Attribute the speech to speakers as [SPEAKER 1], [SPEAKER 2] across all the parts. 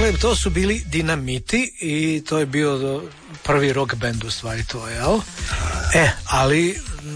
[SPEAKER 1] Dakle, to su bili Dinamiti i to je bio prvi rock band u stvari to, jel? Ali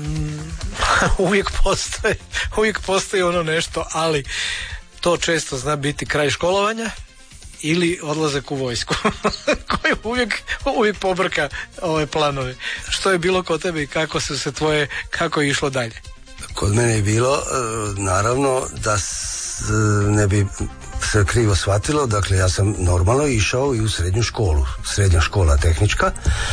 [SPEAKER 1] uvijek postoji ono nešto, ali to često zna biti kraj školovanja ili odlazak u vojsku koji uvijek pobrka ove planove. Što je bilo kod tebe i kako je išlo dalje?
[SPEAKER 2] Kod mene je bilo, naravno, da ne bi se krivo shvatilo, dakle ja sam normalno išao i u srednju školu, srednja škola tehnička.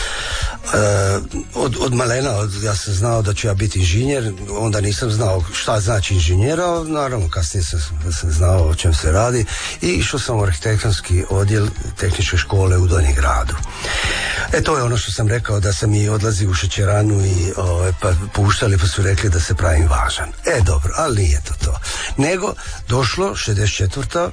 [SPEAKER 2] Od malena ja sam znao da ću ja biti inženjer, onda nisam znao šta znači inženjera, naravno kasnije sam znao o čem se radi i išao sam u arhitektonski odjel tehničke škole u Donjem gradu. To je ono što sam rekao, da sam i odlazio u šećeranu i pa puštali pa su rekli da se pravim važan. Dobro, ali nije to. Nego došlo 64.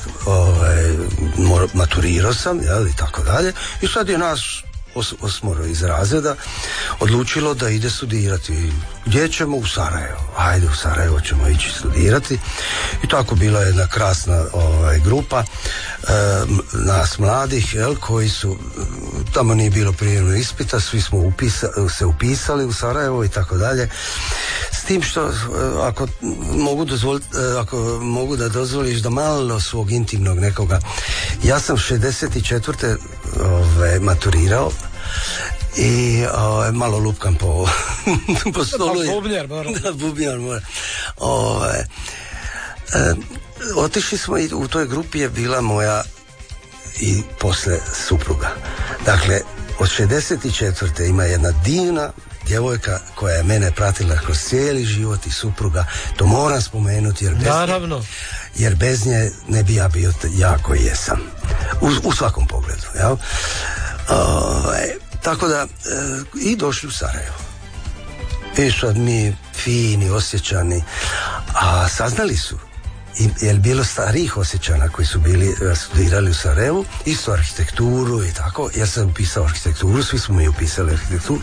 [SPEAKER 2] Maturirao sam, i tako dalje, i sad je nas osmoro iz razreda odlučilo da ide studirati. Gdje ćemo? U Sarajevo. Ajde, u Sarajevo ćemo ići studirati. I tako bila jedna krasna grupa nas mladih, koji su, tamo nije bilo prijemnog ispita, svi smo se upisali u Sarajevo i tako dalje. S tim što, ako mogu da dozvoliš da malo svog intimnog nekoga, ja sam 64. Maturirao i malo lupkam po stolu. Bubnjar mora. Otišli smo i u toj grupi je bila moja i posle supruga. Dakle, od 64. ima jedna divna djevojka koja je mene pratila kroz cijeli život i supruga, to moram spomenuti jer bez nje ne bi ja bio jako jesam u svakom pogledu, jel? Tako da i došli u Sarajevo i sad mi fini, osjećani, a saznali su jer bilo starijih Osjećana koji su bili studirali u Sarajevu, isto arhitekturu i tako, ja sam upisao arhitekturu, svi smo mi upisali arhitekturu.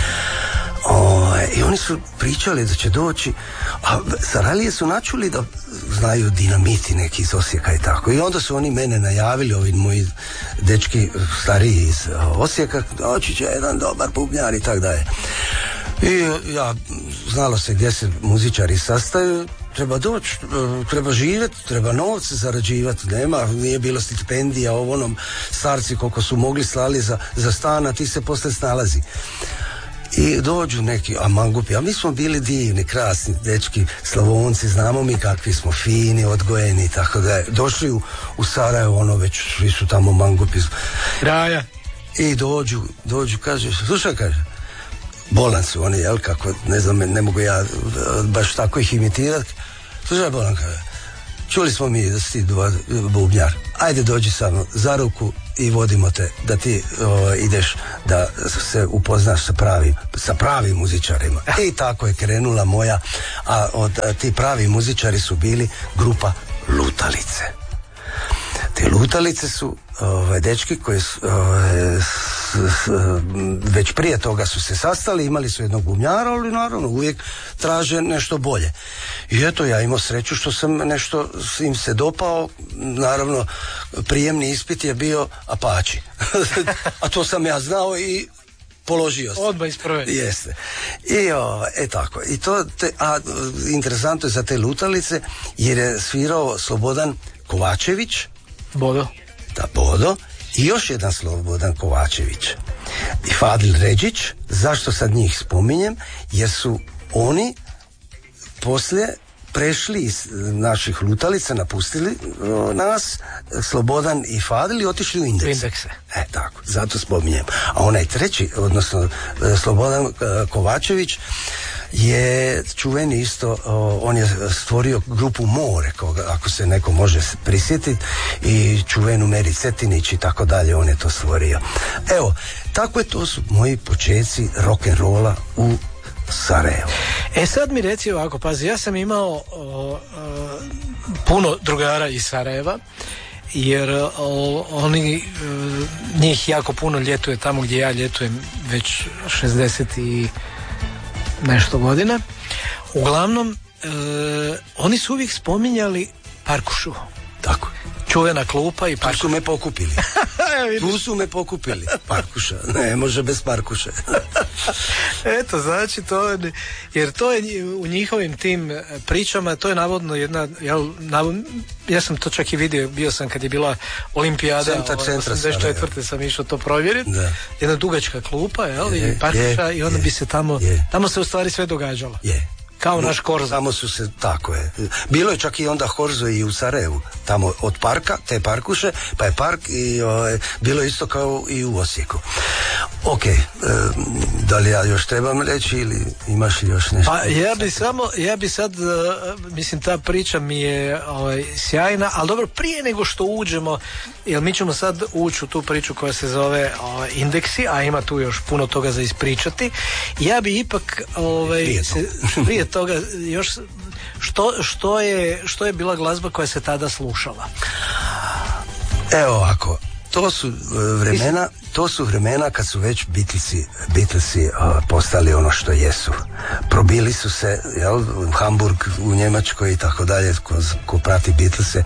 [SPEAKER 2] I oni su pričali da će doći, a Sarajlije su načuli da znaju Dinamiti neki iz Osijeka i tako, i onda su oni mene najavili, ovi moji dečki stariji iz Osijeka, doći će jedan dobar bubnjar i tak dalje. I znalo se gdje se muzičari sastaju, treba doći, treba živjeti, treba novce zarađivati, nije bilo stipendija, onom starci koliko su mogli slali za stan, a ti se posle snalazi. I dođu neki, mangupi, a mi smo bili divni, krasni dečki, Slavonci, znamo mi kakvi smo, fini, odgojeni, tako da je. Došli u Sarajevo, već svi su tamo mangupi.
[SPEAKER 1] Raja.
[SPEAKER 2] I dođu, kaže, slušaj, kaže, bolan su oni, kako, ne znam, ne mogu ja baš tako ih imitirati. Slušaj, bolan, kaže, čuli smo mi da si ti bubnjar, ajde dođi samo za ruku i vodimo te, da ti ideš da se upoznaš sa pravim muzičarima. I tako je krenula moja, a ti pravi muzičari su bili grupa Lutalice. Te Lutalice su dečki koji već prije toga su se sastali, imali su jednog bubnjara, ali naravno uvijek traže nešto bolje. I eto, ja imao sreću što sam nešto im se dopao, naravno prijemni ispit je bio Apache. A to sam ja znao i položio sam.
[SPEAKER 1] Odmah iz prve.
[SPEAKER 2] Jeste. I tako. I to interesantno je za te Lutalice jer je svirao Slobodan Kovačević.
[SPEAKER 1] Bodo.
[SPEAKER 2] Da, Bodo. I još jedan Slobodan Kovačević. I Fadil Ređić. Zašto sad njih spominjem? Jer su oni poslije prešli iz naših Lutalica, napustili nas, Slobodan i Fadil, i otišli u Indekse. Tako, zato spominjem. A onaj treći, odnosno Slobodan Kovačević, je čuveni isto, on je stvorio grupu More, ako se neko može prisjetiti, i čuvenu Meri Cetinić i tako dalje, on je to stvorio. Evo, tako je, to su moji počeci rock'n'rolla u Sarajevo.
[SPEAKER 1] Sad mi reci ovako, pazi, ja sam imao puno drugara iz Sarajeva, jer oni, njih jako puno ljetuje tamo gdje ja ljetujem već 60 i nešto godina. Uglavnom, oni su uvijek spominjali Parkušu.
[SPEAKER 2] Tako.
[SPEAKER 1] čuvena klupa i
[SPEAKER 2] Tu su me pokupili. Tu su me pokupili. Parkuša. Ne može bez Parkuše.
[SPEAKER 1] Eto, znači to, jer to je u njihovim tim pričama, to je navodno jedna, ja sam to čak i vidio, bio sam kad je bila olimpijada, 84. sam išao to provjeriti, jedna dugačka klupa, i Parkuša, i onda bi se tamo se u stvari sve događalo. Kao naš Korzo.
[SPEAKER 2] Tamo su se, tako je. Bilo je čak i onda Korzo i u Sarajevu. Tamo od parka, te Parkuše, pa je park i bilo isto kao i u Osijeku. Ok, da li ja još trebam reći ili imaš li još nešto?
[SPEAKER 1] Pa ja bi sad, mislim, ta priča mi je sjajna, ali dobro, prije nego što uđemo, jer mi ćemo sad ući u tu priču koja se zove Indeksi, a ima tu još puno toga za ispričati. Ja bi ipak prije toga još što je bila glazba koja se tada slušala?
[SPEAKER 2] Evo ovako, to su vremena kad su već Beatlesi postali ono što jesu. Probili su se, Hamburg u Njemačkoj i tako dalje, ko prati Beatlese.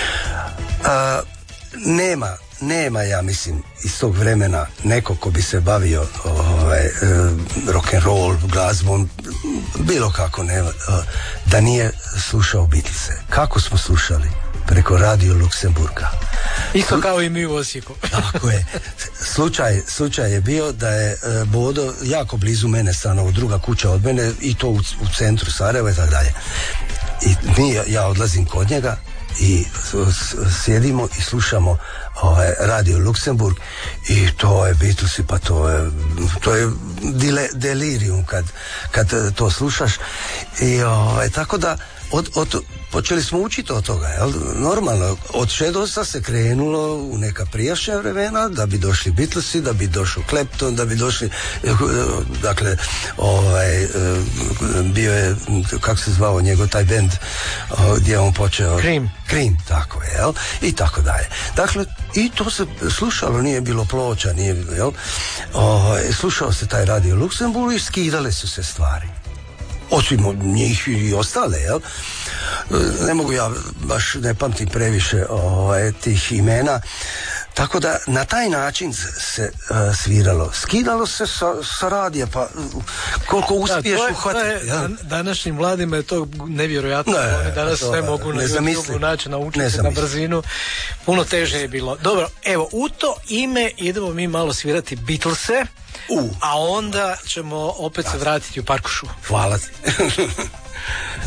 [SPEAKER 2] Nema, ja mislim, iz tog vremena neko ko bi se bavio rock and roll glazbom, bilo kako, da nije slušao Beatlese. Kako smo slušali? Preko Radio Luksemburga.
[SPEAKER 1] Isto kao i mi u Osijeku.
[SPEAKER 2] Tako je. Slučaj je bio da je Bodo jako blizu mene stanovao, druga kuća od mene, i to u centru Sarajeva i tako dalje. I ja odlazim kod njega i sjedimo i slušamo Radio Luksemburg, i to je Beatlesi, pa to je delirium kad to slušaš, i tako da počeli smo učiti od toga, normalno, od Shadows se krenulo u neka prijašnja vremena, da bi došli Beatlesi, da bi došao Clapton, da bi došli, dakle, bio je, kako se zvao njegov taj bend, gdje on počeo? Cream, tako je, i tako dalje. Dakle, i to se slušalo, nije bilo ploča, slušao se taj Radio Luksemburg i skidale su se stvari. Osim od njih i ostale, ne mogu ja, baš ne pamtim previše tih imena, tako da na taj način se sviralo. Skidalo se sa radija, pa koliko uspiješ uhvatiti.
[SPEAKER 1] Današnjim mladima je to nevjerojatno. Oni danas sve mogu na YouTube naći, naučiti se na brzinu. Puno teže je bilo. Dobro, evo, u to ime idemo mi malo svirati Beatlese, a onda ćemo opet se vratiti u Parkušu.
[SPEAKER 2] Hvala ti.